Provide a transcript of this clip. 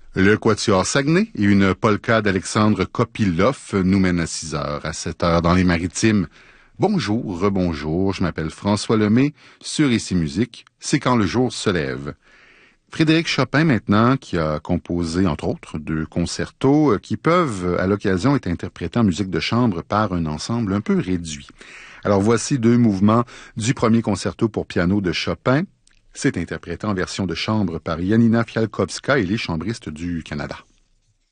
Le Quatuor Saguenay et une polka d'Alexandre Kopylov nous mènent à 6 heures, à 7 heures dans les Maritimes. Bonjour, rebonjour, je m'appelle François Lemay. Sur Ici Musique, c'est quand le jour se lève. Frédéric Chopin maintenant, qui a composé entre autres 2 concertos qui peuvent à l'occasion être interprétés en musique de chambre par un ensemble un peu réduit. Alors voici 2 mouvements du premier concerto pour piano de Chopin. C'est interprété en version de chambre par Janina Fialkowska et les chambristes du Canada.